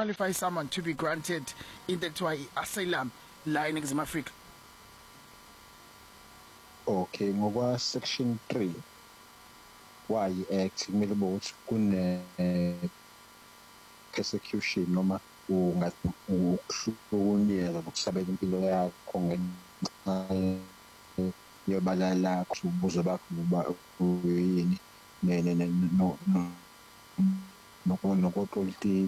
qualify someone to be granted into ekuthiwa asylum la eNingizimu Afrika? Okay, ngokwa section 3 wayi act kumele ukuthi kune persecution noma ukuhlukunyezwa nokusabela impilo yakho ngenxa yobala lakho ubuzo bakho kuyini nokupolitiki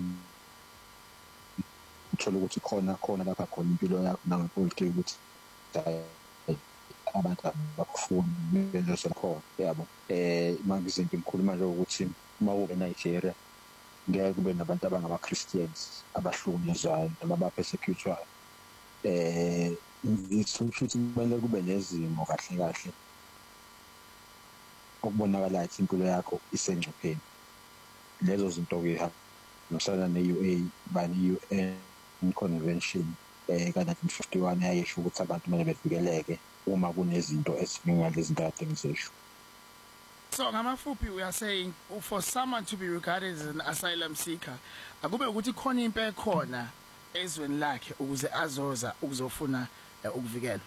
uthola ukuthi khona lapha khona impilo yakho nangepolitiki ukuthi abantu abakufuni benzose khona yabo manje izinto ngikhuluma nje ukuthi uma ube eNigeria ngeke kube nabantu abangaba Christians abahlukunyezwayo noma abapersecutwayo futhi kumele kube nezimo kahle okubonakala ukuthi impilo yakho isengcupheni. Lezo zinto ke hambisana ne-UA bani UN Convention ka-1951 yayisho ukuthi abantu kumele bevikeleke uma kunezinto eziningi zinto kade ngizisho. So ngamafuphi we are saying for someone to be regarded as an asylum seeker akube ukuthi khona impe ekhona ezweni lakhe ukuze azoza ukuzofuna ukuvikelwa.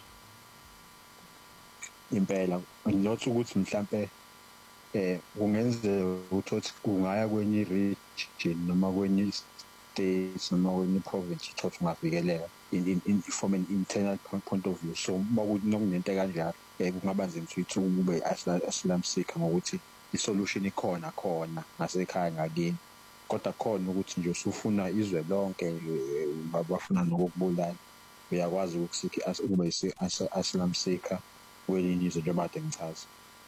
Impela ngiyothi ukuthi mhlambe kungenzeka ukuthi kungaya kwenye region noma kwenye state noma kwenye province ukuthi ungavikeleka in from an internal point of view. So nokunento kanjalo kungaba nzima ukuthi ube asylum seeker ngokuthi isolution ikhona ngasekhaya ngakini, kodwa khona ukuthi nje usufuna izwe lonke bafuna nokukubulala uyakwazi ukusika ube asylum seeker kwelinye izwe njengoba ngichaza.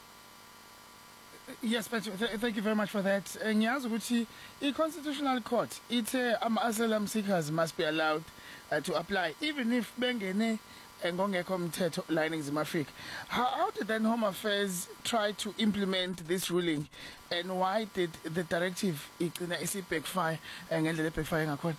Yes, but thank you very much for that. Ngiyazi ukuthi i-Constitutional Court ithe ama-asylum seekers must be allowed to apply even if bengene ngongekho umthetho la eNingizimu Afrika. How did then Home Affairs try to implement this ruling, and why did the directive igcina isi-backfire ngendlela e-backfire ngakhona?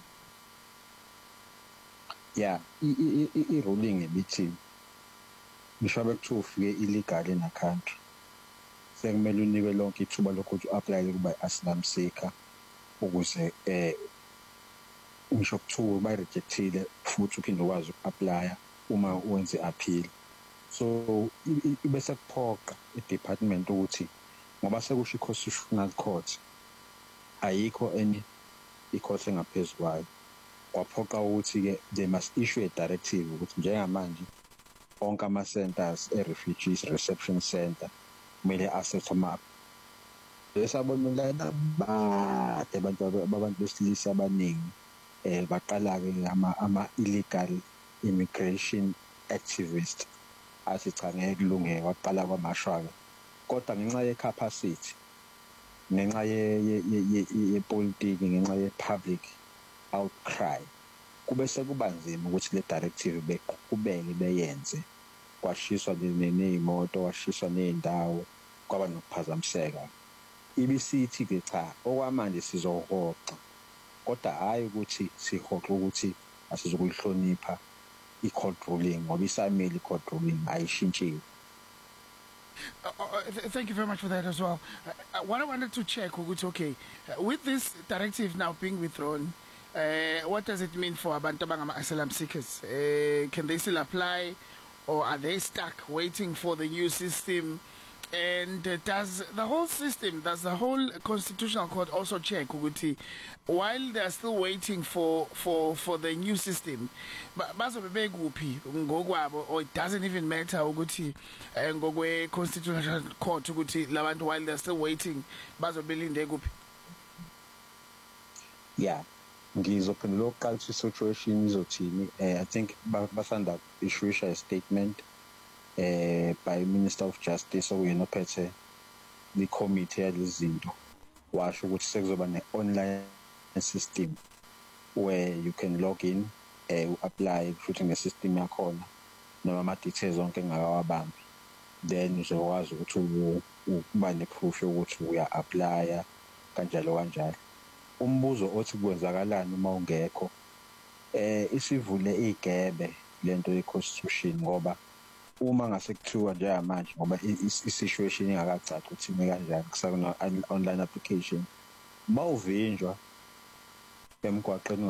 Yeah, i-ruling ebithi ngisho bekuthiwa ufike illegal in a country sekumele unikwe lonke ithuba lokuthi u-apply kuba asylum seeker ukuze ngisho kuthiwa bayirejectile futhi uphinde ukwazi uku-applya uma wenze appeal. So bese kuphoqa i-department ukuthi ngoba sekusho i-Constitutional Court ayikho enye i-court engaphezulu kwayo, kwaphoqa ukuthi-ke they must issue a directive ukuthi njengamanje onke ama-centers e-refugees reception center kumele asethe map. Besabona la bade abantu besilisa abaningi baqala-ke ama-illegal immigration activist athi cha ngeke kulungeke waqala kwamashaka, kodwa ngenxa ye-capacity, ngenxa yepolitiki, ngenxa ye-public outcry kube sekuba nzima ukuthi le directive beqhubeke beyenze. Kwashiswa ney'moto, kwashiswa ney'ndawo, kwaba nokuphazamiseka. Ibisithi-ke cha okwamanje sizohoxa, kodwa hhayi ukuthi sihoxe ukuthi asizokuyihlonipha i-court ruling ngoba isamile i-court ruling ayishintshiwe. Thank you very much for that as well. What I wanted to check, okay, with this directive now being withdrawn, what does it mean for abantu abangama asylum seekers? Can they still apply, or are they stuck waiting for the new system? And does the whole Constitutional Court also check ukuthi while they are still waiting for the new system, bazobe bekuphi ngokwabo, or it doesn't even matter ukuthi ngokwe Constitutional Court ukuthi labantu while they are still waiting bazobe belinde kuphi? Yeah, ngizophendula oqala ukuthi situation izothini. I think basanda issue a statement by Minister of Justice oyena ophethe the committee yalezinto, washo ukuthi sekuzoba ne-online system where you can log in u-apply futhi nge-system yakhona noma ama-details onke engakawabambi, then uzokwazi ukuthi uba ne-proof yokuthi uya-applya kanjalo. Umbuzo othi kwenzakalani uma ungekho isivule igebe lento ye-constitution, ngoba uma ngase kuthiwa njengamanje ngoba i-situation ingakacaci ukuthi ime kanjani kusakuna online application bawuvinjwa emgwaqeni